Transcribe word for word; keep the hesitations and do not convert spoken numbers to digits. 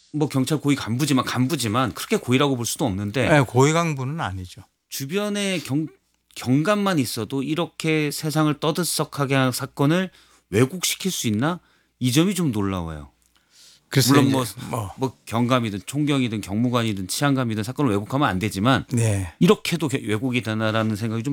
뭐 경찰 고위 간부지만 간부지만 그렇게 고위라고 볼 수도 없는데 네, 고위 간부는 아니죠. 주변에 경, 경감만 있어도 이렇게 세상을 떠들썩하게 한 사건을 왜곡시킬 수 있나? 이 점이 좀 놀라워요. 글쎄 물론 뭐, 이제 뭐 뭐 경감이든 총경이든 경무관이든 치안감이든 사건을 왜곡하면 안 되지만 네. 이렇게도 개- 왜곡이 되나라는 생각이 좀